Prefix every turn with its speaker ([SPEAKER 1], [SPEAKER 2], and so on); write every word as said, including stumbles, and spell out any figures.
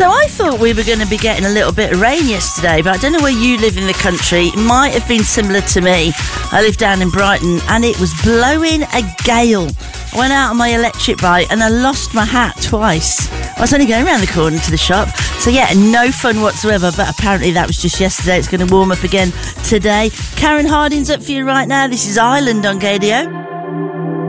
[SPEAKER 1] So I thought we were going to be getting a little bit of rain yesterday, but I don't know where you live in the country. It might have been similar to me. I live down in Brighton and it was blowing a gale. I went out on my electric bike and I lost my hat twice. I was only going around the corner to the shop. So yeah, no fun whatsoever, but apparently that was just yesterday. It's going to warm up again today. Karen Harding's up for you right now. This is Island on Gadio.